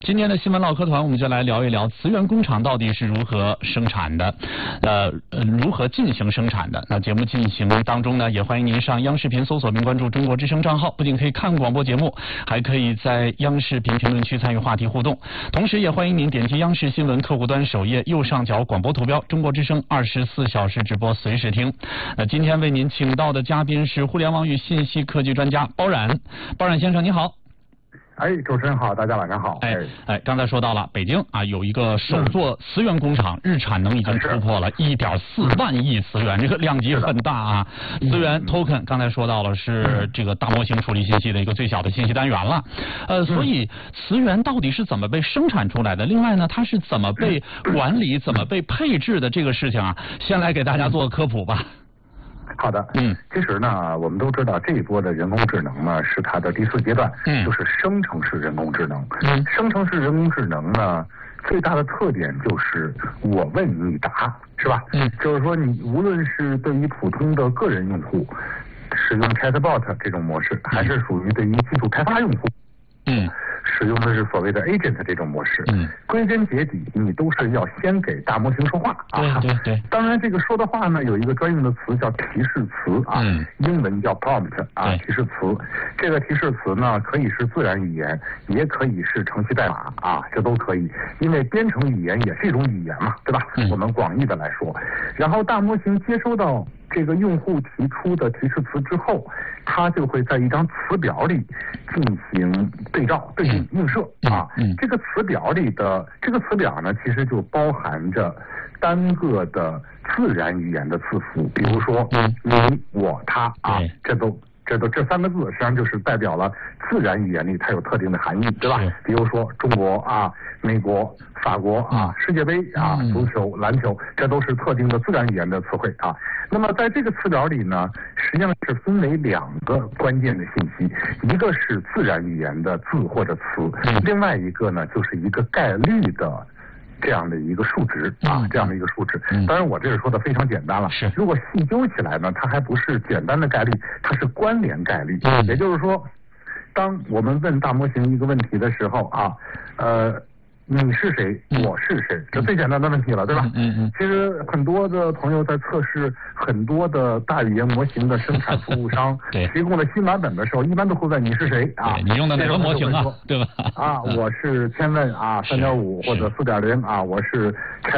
今天的新闻唠嗑团，我们就来聊一聊磁源工厂到底是如何生产的，如何进行生产的。那节目进行当中呢，也欢迎您上央视频搜索并关注中国之声账号，不仅可以看广播节目，还可以在央视频评论区参与话题互动。同时，也欢迎您点击央视新闻客户端首页右上角广播图标，中国之声24小时直播随时听。今天为您请到的嘉宾是互联网与信息科技专家包冉，包冉先生您好。 主持人好，大家晚上好。 刚才说到了北京啊，有一个首座磁源工厂，日产能已经突破了1.4万亿磁源，这个量级很大啊。磁源 token 刚才说到了是这个大模型处理信息的一个最小的信息单元了。所以磁源到底是怎么被生产出来的？另外呢，它是怎么被管理、怎么被配置的这个事情啊，先来给大家做个科普吧。 好的，其实呢，我们都知道这一波的人工智能呢是它的第4阶段，就是生成式人工智能。生成式人工智能呢，最大的特点就是我问你答，是吧？就是说你无论是对于普通的个人用户使用 chatbot 这种模式，还是属于对于技术开发用户，使用的是所谓的 agent 这种模式，归根结底，你都是要先给大模型说话啊。 对。 当然，这个说的话呢，有一个专用的词叫提示词啊，英文叫 prompt 啊，提示词。这个提示词呢，可以是自然语言，也可以是程序代码啊，这都可以。因为编程语言也是一种语言嘛，对吧？我们广义的来说，然后大模型接收到这个用户提出的提示词之后，它就会在一张词表里进行对照、对应、映射啊。这个词表里的这个词表呢，其实就包含着单个的自然语言的字符，比如说你、我、他啊，这3个字实际上就是代表了自然语言里它有特定的含义，对吧？比如说中国啊、美国、法国啊、世界杯啊、足球、篮球，这都是特定的自然语言的词汇啊。那么在这个词表里呢，实际上是分为2个关键的信息，一个是自然语言的字或者词，另外一个呢就是一个概率的这样的一个数值啊，这样的一个数值。当然我这是说的非常简单了，如果细究起来呢，它还不是简单的概率，它是关联概率。也就是说，当我们问大模型一个问题的时候啊，你是谁？我是谁？这最简单的问题了，对吧？其实很多的朋友在测试很多的大语言模型的生产服务商提供的新版本的时候，一般都会问你是谁啊？ 你用的哪个模型啊？对吧？ 我是千问啊3.5或者4.0啊，我是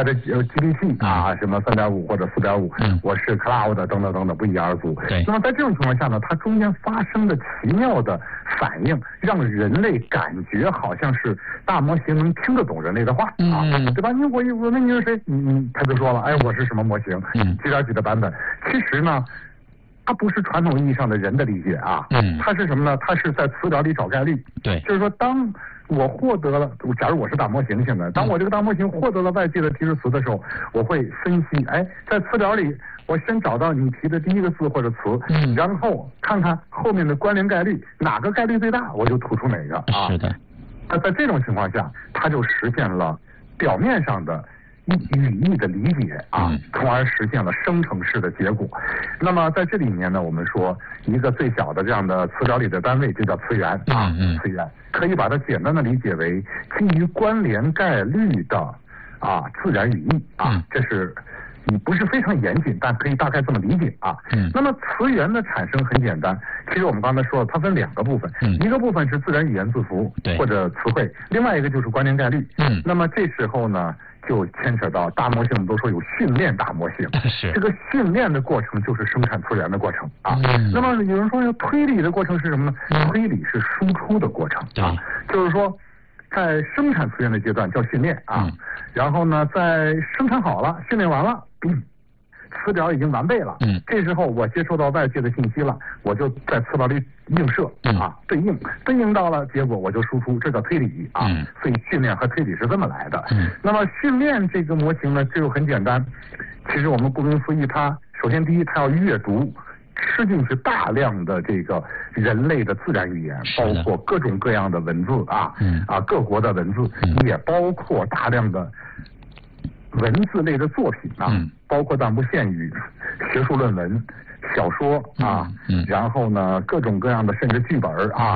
ChatGPT 啊什么3.5或者4.5，我是 Cloud 等等等等，不一而足。那么在这种情况下呢，它中间发生的奇妙的反应，让人类感觉好像是大模型能听得懂人类的话啊，对吧？我问你是谁？他就说了，我是什么模型，几点几的版本。其实呢，它不是传统意义上的人的理解啊，它是什么呢？它是在词表里找概率。就是说，当我获得了，假如我是大模型，现在当我这个大模型获得了外界的提示词的时候，我会分析，在词表里，我先找到你提的第一个字或者词，然后看看后面的关联概率，哪个概率最大，我就突出哪个啊。 是的。 那在这种情况下，它就实现了表面上的语义的理解啊，从而实现了生成式的结果。那么在这里面呢，我们说一个最小的这样的词表里的单位就叫词源啊，词源可以把它简单的理解为基于关联概率的自然语义啊，这是不是非常严谨，但可以大概这么理解啊。那么词源的产生很简单，其实我们刚才说了，它分2个部分，一个部分是自然语言字符或者词汇，另外一个就是关联概率。那么这时候呢，就牵扯到大模型，我们都说有训练大模型，这个训练的过程就是生产词源的过程啊。那么有人说推理的过程是什么呢？推理是输出的过程啊，就是说在生产词源的阶段叫训练啊，然后呢，在生产好了，训练完了，词表已经完备了，这时候我接收到外界的信息了，我就在词表里映射对应到了结果，我就输出，这叫推理啊。所以训练和推理是这么来的。那么训练这个模型呢，就很简单，其实我们顾名思义，它首先第一，它要阅读。吃进去大量的这个人类的自然语言，包括各种各样的文字各国的文字，也包括大量的文字类的作品包括弹幕线语、学术论文、小说然后呢各种各样的甚至剧本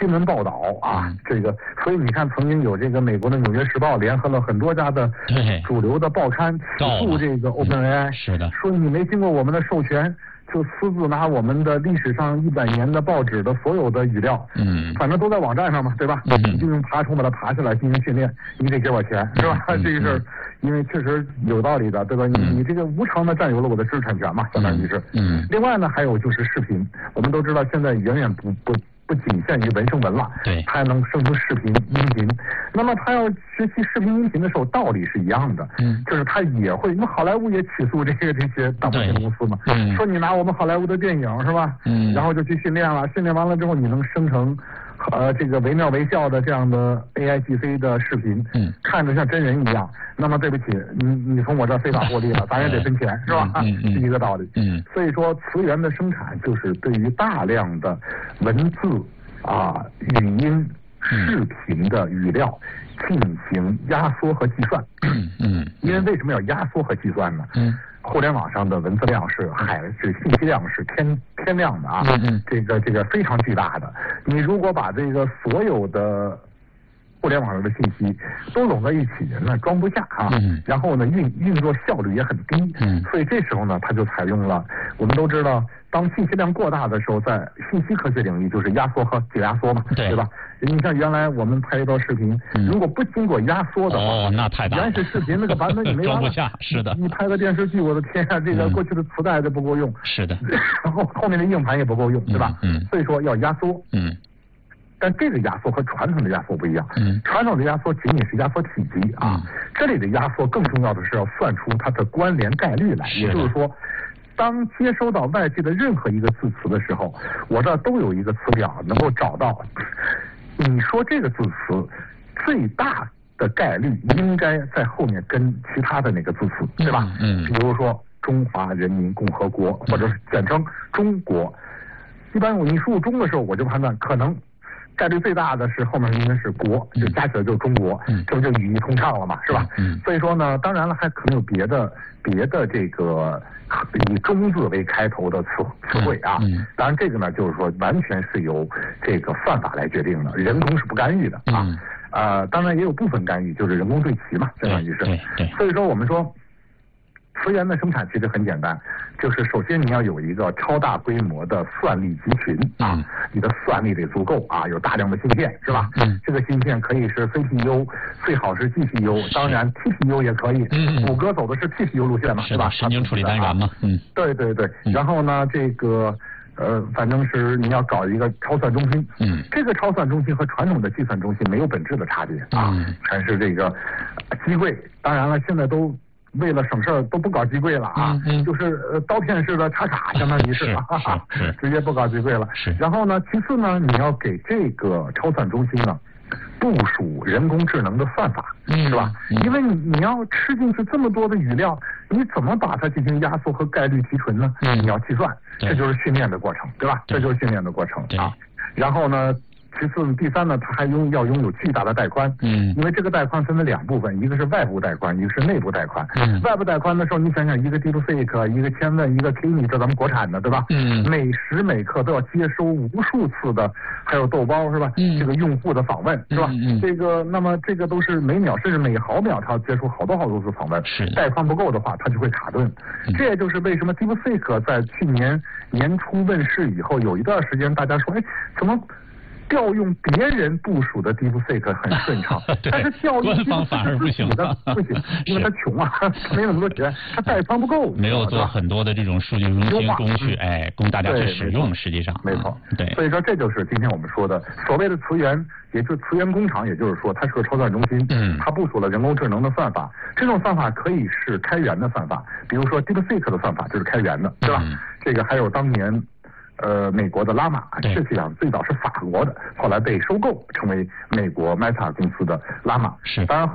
新闻报道啊，这个，所以你看，曾经有这个美国的《纽约时报》联合了很多家的主流的报刊起诉这个 OpenAI， 是的， 说你没经过我们的授权，就私自拿我们的历史上100年的报纸的所有的语料，反正都在网站上嘛，对吧？你就用爬虫把它爬下来进行训练，你得给我钱，是吧？这个事儿，因为确实有道理的，对吧？你这个无偿的占有了我的知识产权嘛，相当于是。另外呢，还有就是视频，我们都知道现在远远不仅限于文生文了， 对， 它还能生成视频、音频。那么它要学习视频、音频的时候，道理是一样的，就是它也会，因为好莱坞也起诉这些大保险公司嘛，说你拿我们好莱坞的电影是吧？然后就去训练了，训练完了之后你能生成这个惟妙惟肖的这样的 AIGC 的视频，看着像真人一样。那么对不起，你从我这儿非法获利了，咱也得分钱，是吧？是一个道理。所以说词源的生产就是对于大量的文字啊、语音、视频的语料进行压缩和计算。因为为什么要压缩和计算呢？互联网上的文字量是信息量是天量的啊，这个非常巨大的。你如果把这个所有的互联网上的信息都拢在一起，那装不下啊。然后呢，运作效率也很低。所以这时候呢，它就采用了，我们都知道，当信息量过大的时候，在信息科学领域就是压缩和解压缩嘛，对吧？你像原来我们拍一段视频，如果不经过压缩的话， 那太大了。 原始视频那个版本你没装不下，是的。 你拍个电视剧，我的天啊，这个过去的磁带都不够用， 是的。 然后后面的硬盘也不够用，对吧？所以说要压缩。但这个压缩和传统的压缩不一样，传统的压缩仅仅是压缩体积啊，这里的压缩更重要的是要算出它的关联概率来，也就是说，当接收到外界的任何一个字词的时候，我这都有一个词表能够找到，你说这个字词最大的概率应该在后面跟其他的那个字词，对吧？比如说中华人民共和国，或者是简称中国，一般你输入中的时候，我就判断可能概率最大的是后面应该是国，就加起来就是中国，这不就语义通畅了嘛，是吧？所以说呢，当然了，还可能有别的这个以中字为开头的词汇啊。当然这个呢，就是说完全是由这个算法来决定的，人工是不干预的啊。当然也有部分干预，就是人工对齐嘛，相当于是。所以说我们说，词源的生产其实很简单，就是首先你要有一个超大规模的算力集群啊，你的算力得足够啊，有大量的芯片是吧？这个芯片可以是 CPU， 最好是 GPU， 当然 TPU 也可以。谷歌走的是 TPU 路线嘛，是吧？ 神经处理单元嘛。 对。然后呢，这个反正是你要搞一个超算中心。这个超算中心和传统的计算中心没有本质的差别啊，全是这个机柜。当然了，现在都为了省事儿都不搞机柜了啊，就是刀片式的插卡，相当于是直接不搞机柜了。然后呢，其次呢，你要给这个超算中心呢部署人工智能的算法，是吧？因为你要吃进去这么多的语料，你怎么把它进行压缩和概率提纯呢？你要计算，这就是训练的过程，对吧？这就是训练的过程啊。然后呢，其次，第三呢，它还要拥有巨大的带宽，因为这个带宽分为2部分，一个是外部带宽，一个是内部带宽。外部带宽的时候，你想想，一个 DeepSeek， 一个千问，一个 Kimi， 这咱们国产的，对吧？每时每刻都要接收无数次的，还有豆包是吧？这个用户的访问是吧？这个那么这个都是每秒甚至每毫秒，它要接收好多次访问。带宽不够的话，它就会卡顿。这也就是为什么 DeepSeek 在去年年初问世以后，有一段时间大家说，怎么调用别人部署的 DeepSeek 很顺畅，但是调用官方反而不行， 因为他穷啊，没那么多钱，他带宽不够， 没有做很多的这种数据中心工具，供大家去使用。实际上， 没错， 对， 所以说这就是今天我们说的所谓的词源，也就是词源工厂，也就是说它是个超算中心，它部署了人工智能的算法，这种算法可以是开源的算法，比如说 DeepSeek 的算法就是开源的，对吧？这个还有当年美国的拉玛，实际上最早是法国的，后来被收购成为美国 Meta 公司的拉玛。当然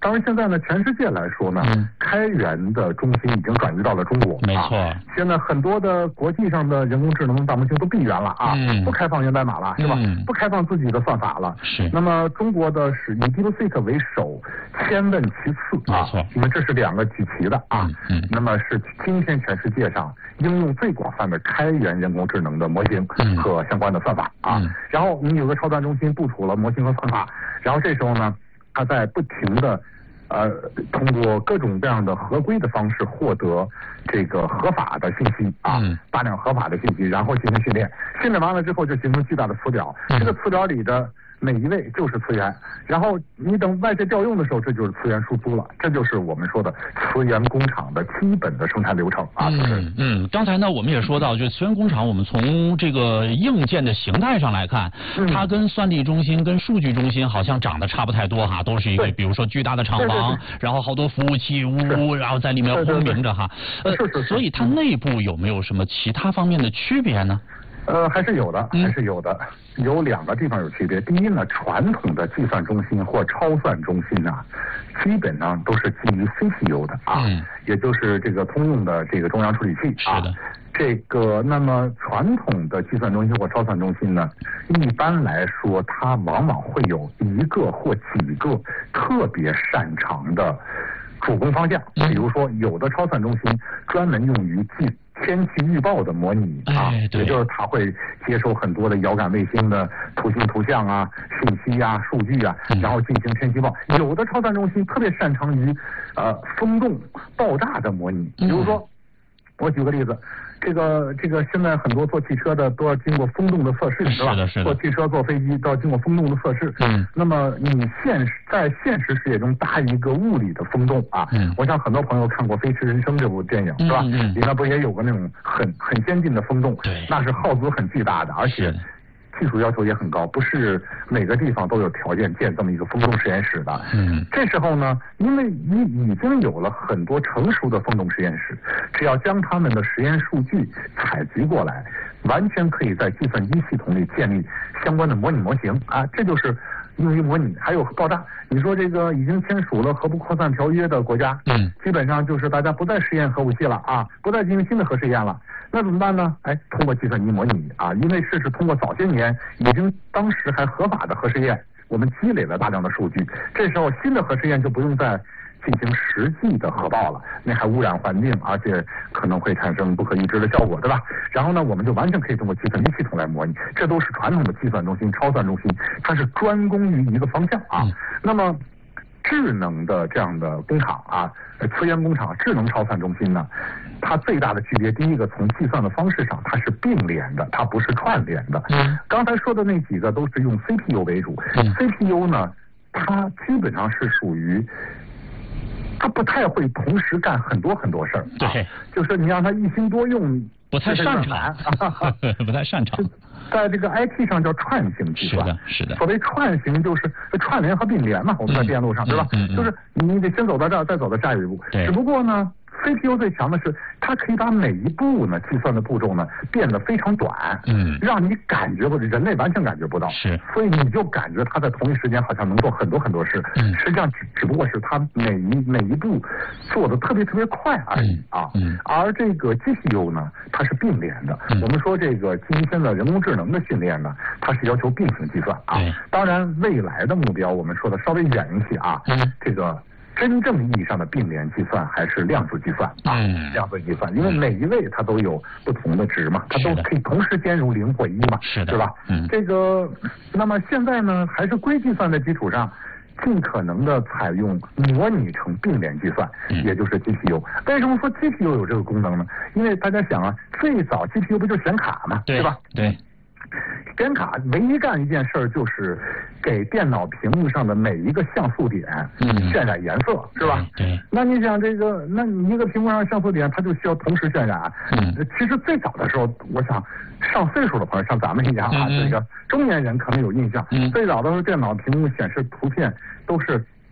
当然现在呢，全世界来说呢，开源的中心已经转移到了中国。 没错。 现在很多的国际上的人工智能大模型都闭源了啊，不开放源代码了，是吧？不开放自己的算法了。 是。 那么中国的是以 DeepSeek 为首，千问其次啊，因为这是2个举旗的啊。那么是今天全世界上应用最广泛的开源人工智能的模型和相关的算法啊。然后你有个超算中心部署了模型和算法，然后这时候呢，它在不停的通过各种各样的合规的方式获得这个合法的信息啊，大量合法的信息，然后进行训练，训练完了之后就形成巨大的词表，这个词表里的每一位就是词源，然后你等外界调用的时候，这就是词源输出了，这就是我们说的词源工厂的基本的生产流程啊。 刚才呢我们也说到，就词源工厂，我们从这个硬件的形态上来看，它跟算力中心、跟数据中心好像长得差不太多哈，都是一个比如说巨大的厂房，然后好多服务器然后在里面轰鸣着哈。所以它内部有没有什么其他方面的区别呢？ 还是有的，还是有的。有2个地方有区别。第一呢，传统的计算中心或超算中心呢，基本上都是基于 CPU 的啊，也就是这个通用的这个中央处理器啊。是的。这个那么传统的计算中心或超算中心呢，一般来说它往往会有1个或几个特别擅长的主攻方向，比如说有的超算中心专门用于天气预报的模拟啊，也就是它会接收很多的遥感卫星的图像啊、信息啊、数据啊，然后进行天气预报。有的超算中心特别擅长于风洞爆炸的模拟，比如说我举个例子。这个现在很多做汽车的都要经过风洞的测试，是吧？是的。做汽车、坐飞机都要经过风洞的测试。那么你在现实世界中搭一个物理的风洞啊，我想很多朋友看过《飞驰人生》这部电影，是吧？里面不也有个那种很先进的风洞？对。那是耗资很巨大的，而且技术要求也很高，不是每个地方都有条件建这么一个风洞实验室的。这时候呢，因为你已经有了很多成熟的风洞实验室，只要将他们的实验数据采集过来，完全可以在计算机系统里建立相关的模拟模型啊，这就是用于模拟。还有爆炸，你说这个已经签署了核不扩散条约的国家，基本上就是大家不再试验核武器了啊，不再进行新的核试验了。那怎么办呢？通过计算机模拟啊，因为这是通过早些年已经当时还合法的核试验，我们积累了大量的数据，这时候新的核试验就不用再进行实际的核爆了，那还污染环境，而且可能会产生不可预知的效果，对吧？然后呢，我们就完全可以通过计算机系统来模拟，这都是传统的计算中心、超算中心，它是专攻于一个方向啊。那么智能的这样的工厂啊，词源工厂、智能超算中心呢，它最大的区别，第一个从计算的方式上，它是并联的，它不是串联的。刚才说的那几个都是用 CPU 为主，CPU 呢，它基本上是属于他不太会同时干很多事儿，对，就是你让他一心多用， 不太擅长，不太擅长。 在这个 IT 上叫串行计算， 是的。 所谓串行就是串联和并联嘛，我们在电路上，对吧？就是你得先走到这儿，再走到下一步。只不过呢，CPU 最强的是，它可以把每一步呢计算的步骤呢变得非常短，让你感觉或者人类完全感觉不到，所以你就感觉它在同一时间好像能做很多事，实际上只不过是它每一步做的特别快而已啊。而这个 GPU 呢，它是并联的。我们说这个基于现在人工智能的训练呢，它是要求并行计算啊。当然，未来的目标我们说的稍微远一些啊，这个。真正意义上的并联计算还是量子计算啊，量子计算，因为每一位它都有不同的值嘛，它都可以同时兼容0或1嘛，对吧？这个，那么现在呢，还是硅计算的基础上，尽可能的采用模拟成并联计算，也就是 GPU。为什么说 GPU 有这个功能呢？因为大家想啊，最早 GPU 不就是显卡嘛，对吧？对。显卡唯一干一件事儿就是给电脑屏幕上的每一个像素点渲染颜色，是吧？对。那你想这个，那你一个屏幕上像素点，它就需要同时渲染。其实最早的时候，我想上岁数的朋友，像咱们一样啊，这个中年人可能有印象。最早的时候，电脑屏幕显示图片都是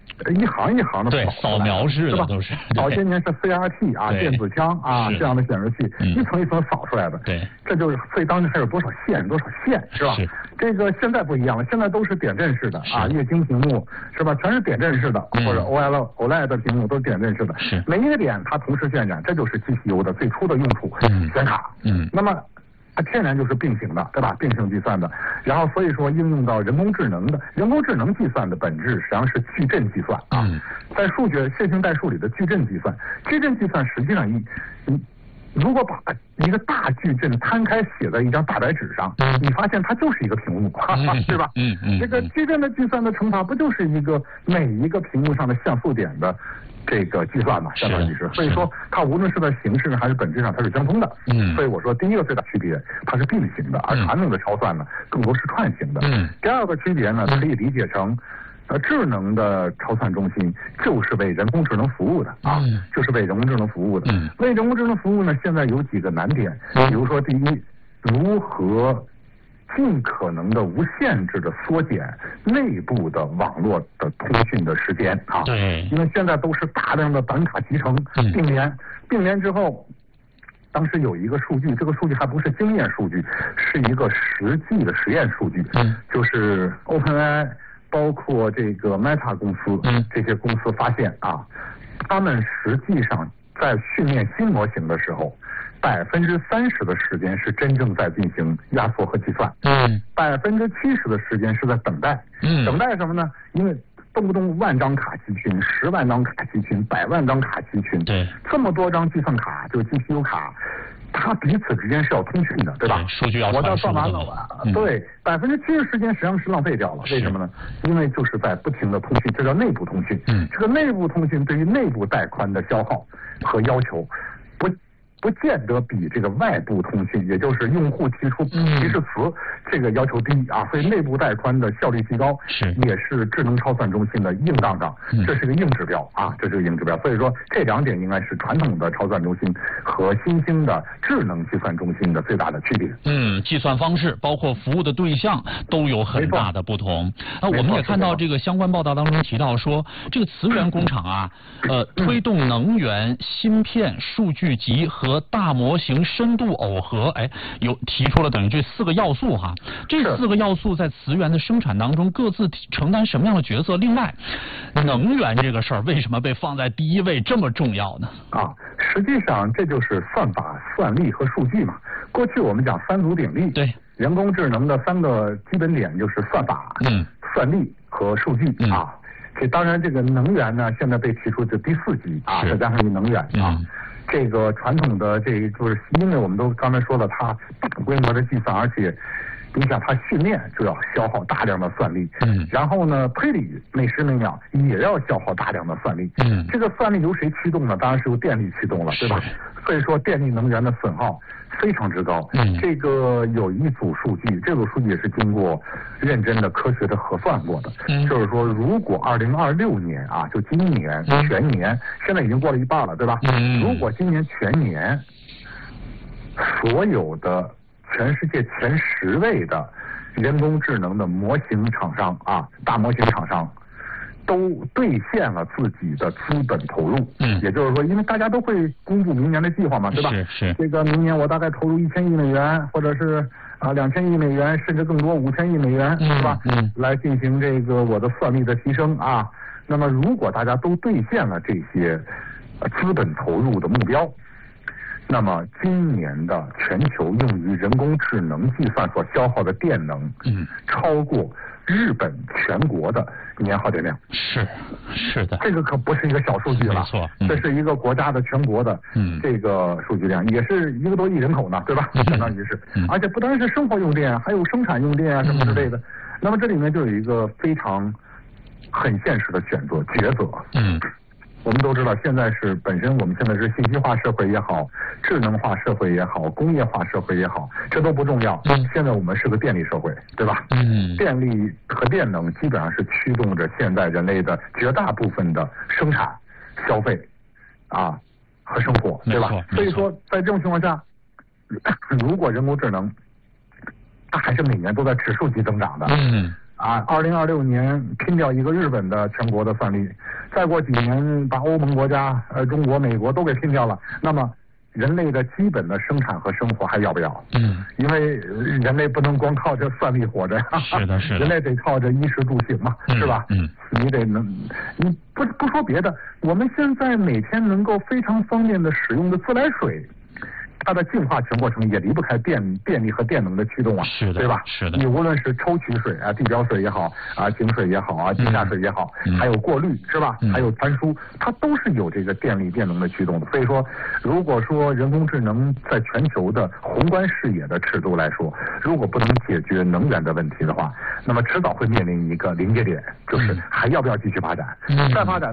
一行一行的对，扫描式的都是。 早些年是 CRT 啊，电子枪啊这样的显示器，一层一层扫出来的。 对， 这就是所以当时还有多少线是吧？这个现在不一样了，现在都是点阵式的啊，液晶屏幕是吧？全是点阵式的，或者 OLED 的屏幕都是点阵式的。 是， 每一个点它同时渲染，这就是 GPU 的最初的用处。显卡。那么它天然就是并行的，对吧？并行计算的。然后所以说应用到人工智能计算的本质实际上是矩阵计算啊。在数学线性代数里的矩阵计算实际上如果把一个大矩阵摊开写在一张大白纸上，你发现它就是一个屏幕，对吧？这个矩阵的计算的乘法不就是每一个屏幕上的像素点的这个计算嘛，相当于是。所以说它无论是在形式上还是本质上它是相通的。所以我说第一个最大区别它是并行的，而传统的超算呢更多是串行的。第二个区别呢可以理解成智能的超算中心就是为人工智能服务的啊，就是为人工智能服务的。为人工智能服务呢，现在有几个难点，比如说第一，如何尽可能的无限制的缩减内部的网络的通讯的时间啊。对，因为现在都是大量的板卡集成并联之后。当时有一个数据，这个数据还不是经验数据，是一个实际的实验数据，就是 OpenAI 包括这个 Meta 公司，这些公司发现啊，他们实际上在训练新模型的时候，30%的时间是真正在进行压缩和计算，70%的时间是在等待。等待什么呢？因为动不动万张卡集群、10万张卡集群、100万张卡集群，对，这么多张计算卡，就是 GPU 卡，它彼此之间是要通讯的，对吧？数据要传输的。我算完了，对，70%时间实际上是浪费掉了。为什么呢？因为就是在不停的通讯，这叫内部通讯。这个内部通讯对于内部带宽的消耗和要求，不见得比这个外部通讯，也就是用户提出提示词这个要求低啊，所以内部带宽的效率提高也是智能超算中心的硬杠杠，这是个硬指标啊，这是个硬指标。所以说这两点应该是传统的超算中心和新兴的智能计算中心的最大的区别。计算方式包括服务的对象都有很大的不同。我们也看到这个相关报道当中提到说，这个磁源工厂啊，推动能源、芯片、数据集和大模型深度耦合，有提出了等于这4个要素哈。这4个要素在磁源的生产当中各自承担什么样的角色？另外，能源这个事儿为什么被放在第一位这么重要呢？实际上这就是算法、算力和数据嘛。过去我们讲3足鼎立，对，人工智能的3个基本点就是算法、算力和数据啊。这当然这个能源呢，现在被提出这第4级啊，再加上一能源啊。这个传统的就是因为我们都刚才说了，它大规模的计算，而且你想它训练就要消耗大量的算力，然后呢推理每时每秒也要消耗大量的算力，这个算力由谁驱动呢？当然是由电力驱动了，对吧？所以说电力能源的损耗非常之高。这个有一组数据，这组数据也是经过认真的科学的核算过的，就是说如果2026年啊，就今年全年，现在已经过了一半了，对吧？如果今年全年所有的全世界前10位的人工智能的模型厂商啊，大模型厂商都兑现了自己的资本投入，也就是说，因为大家都会公布明年的计划嘛，对吧？是。这个明年我大概投入1000亿美元，或者是2000亿美元，甚至更多5000亿美元，是吧？来进行这个我的算力的提升啊。那么，如果大家都兑现了这些资本投入的目标，那么今年的全球用于人工智能计算所消耗的电能，超过日本全国的年耗电量。是的，这个可不是一个小数据了，没错，这是一个国家的全国的这个数据量，也是1个多亿人口呢，对吧？相当于是，而且不单是生活用电，还有生产用电啊什么之类的。那么这里面就有一个非常很现实的抉择。我们都知道，现在是本身我们现在是信息化社会也好，智能化社会也好，工业化社会也好，这都不重要。现在我们是个电力社会，对吧？电力和电能基本上是驱动着现在人类的绝大部分的生产、消费啊和生活，对吧？所以说，在这种情况下，如果人工智能它还是每年都在指数级增长的， 2026年拼掉一个日本的全国的算力，再过几年把欧盟国家、中国、美国都给拼掉了，那么人类的基本的生产和生活还要不要？因为人类不能光靠这算力活着， 是的，是的， 人类得靠着衣食住行嘛，是吧？你得你不说别的，我们现在每天能够非常方便的使用的自来水，它的净化全过程也离不开电力和电能的驱动啊， 是的， 对吧？ 是的。 你无论是抽取水啊、地表水也好啊、井水也好啊、地下水也好，还有过滤是吧？还有传输，它都是有这个电力、电能的驱动的。所以说，如果说人工智能在全球的宏观视野的尺度来说，如果不能解决能源的问题的话，那么迟早会面临一个临界点，就是还要不要继续发展？再发展。